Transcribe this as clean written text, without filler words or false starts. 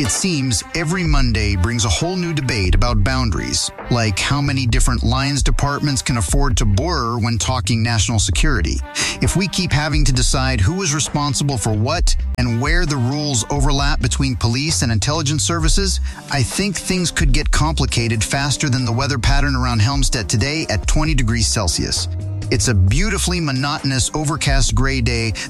It seems every Monday brings a whole new debate about boundaries, like how many different lines departments can afford to blur when talking national security. If we keep having to decide who is responsible for what and where the rules overlap between police and intelligence services, I think things could get complicated faster than the weather pattern around Helmstedt today at 20 degrees Celsius. It's a beautifully monotonous, overcast gray day